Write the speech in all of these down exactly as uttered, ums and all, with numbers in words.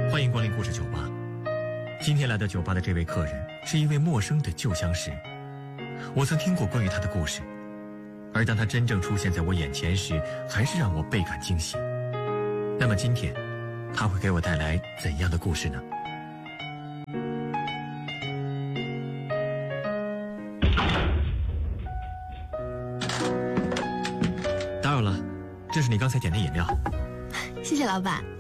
欢迎光临故事酒吧。今天来到酒吧的这位客人是一位陌生的旧相识，我曾听过关于他的故事，而当他真正出现在我眼前时，还是让我倍感惊喜。那么今天他会给我带来怎样的故事呢？打扰了，这是你刚才点的饮料。 谢谢老板。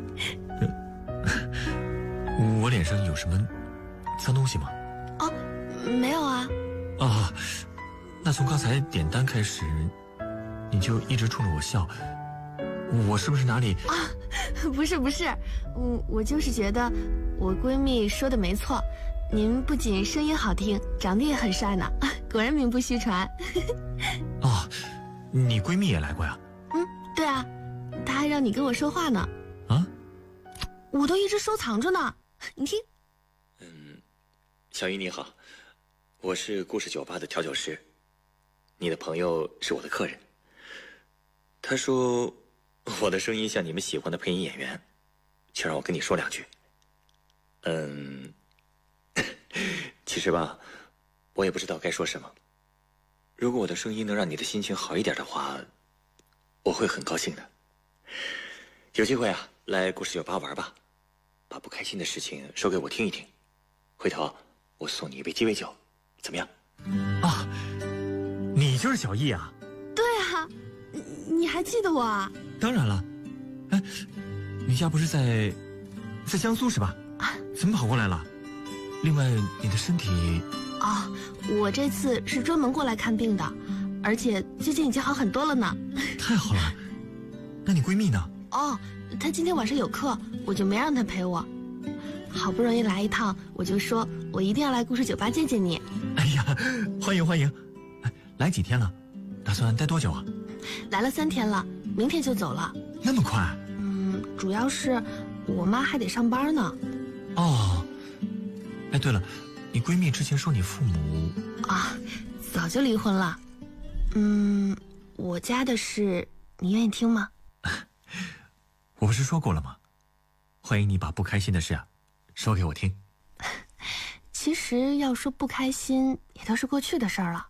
我脸上有什么脏东西吗？ 哦，没有啊。 哦，那从刚才点单开始，你就一直冲着我笑，我是不是哪里…… 啊，不是不是，嗯，我就是觉得我闺蜜说的没错，您不仅声音好听，长得也很帅呢，果然名不虚传。 哦，你闺蜜也来过呀？ 嗯，对啊，她还让你跟我说话呢。 啊？ 我都一直收藏着呢，你听。 嗯，小姨你好，我是故事酒吧的调酒师，你的朋友是我的客人。他说我的声音像你们喜欢的配音演员，却让我跟你说两句。嗯，其实吧，我也不知道该说什么。如果我的声音能让你的心情好一点的话，我会很高兴的。有机会啊，来故事酒吧玩吧，把不开心的事情说给我听一听，回头我送你一杯鸡尾酒，怎么样？啊，你就是小易啊？ 对啊，你你还记得我啊？ 当然了。哎，你家不是在在江苏是吧？啊，怎么跑过来了？另外，你的身体…… 啊、哦，我这次是专门过来看病的，而且最近已经好很多了呢。 太好了，那你闺蜜呢？ 哦，她今天晚上有课，我就没让她陪我。好不容易来一趟，我就说我一定要来故事酒吧见见你。 哎呀，欢迎欢迎！哎，来几天了？打算待多久啊？ 来了三天了，明天就走了。 那么快？ 嗯，主要是我妈还得上班呢。 哦，哎，对了，你闺蜜之前说你父母…… 啊，早就离婚了。嗯，我家的事你愿意听吗？ 我不是说过了吗？欢迎你把不开心的事啊说给我听。 其实要说不开心也都是过去的事儿了。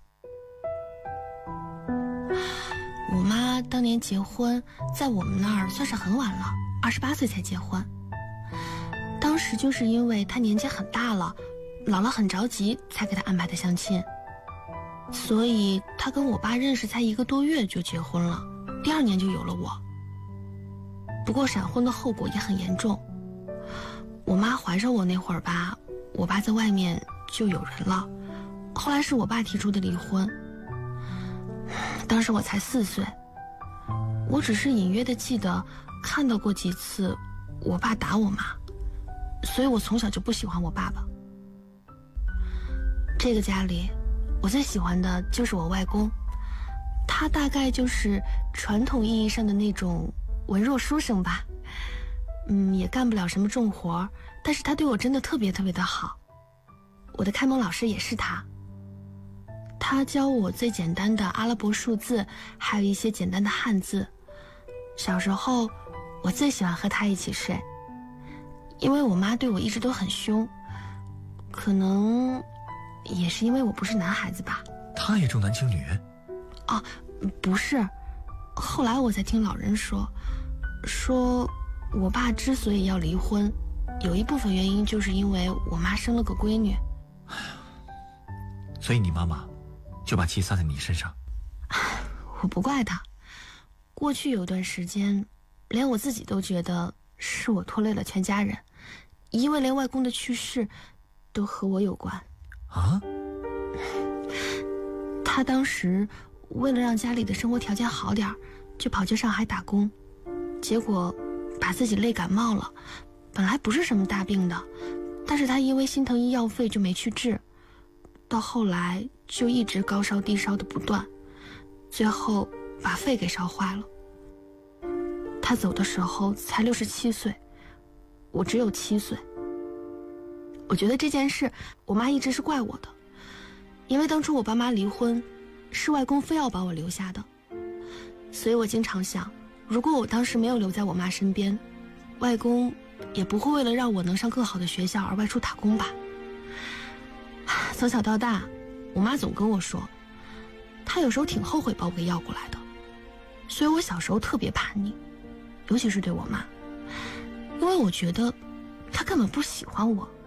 我妈当年结婚在我们那儿算是很晚了，二十八岁才结婚。当时就是因为她年纪很大了，姥姥很着急才给她安排的相亲，所以她跟我爸认识才一个多月就结婚了，第二年就有了我。不过闪婚的后果也很严重，我妈怀上我那会儿吧，我爸在外面就有人了，后来是我爸提出的离婚。当时我才四岁，我只是隐约的记得看到过几次我爸打我妈，所以我从小就不喜欢我爸爸。这个家里我最喜欢的就是我外公，他大概就是传统意义上的那种文弱书生吧，嗯，也干不了什么重活，但是他对我真的特别特别的好。我的开蒙老师也是他，他教我最简单的阿拉伯数字，还有一些简单的汉字。小时候我最喜欢和他一起睡，因为我妈对我一直都很凶，可能也是因为我不是男孩子吧。 他也重男轻女？ 哦，不是，后来我才听老人说，说我爸之所以要离婚，有一部分原因就是因为我妈生了个闺女。 所以你妈妈就把气撒在你身上？ 我不怪她，过去有段时间连我自己都觉得是我拖累了全家人，因为连外公的去世都和我有关。 啊？ 他当时为了让家里的生活条件好点，就跑去上海打工，结果把自己累感冒了，本来不是什么大病的，但是他因为心疼医药费就没去治，到后来就一直高烧低烧的不断，最后把肺给烧坏了。他走的时候才六十七岁，我只有七岁。我觉得这件事我妈一直是怪我的，因为当初我爸妈离婚是外公非要把我留下的，所以我经常想，如果我当时没有留在我妈身边，外公也不会为了让我能上更好的学校而外出打工吧。从小到大，我妈总跟我说，她有时候挺后悔把我给要过来的，所以我小时候特别叛逆，尤其是对我妈，因为我觉得她根本不喜欢我。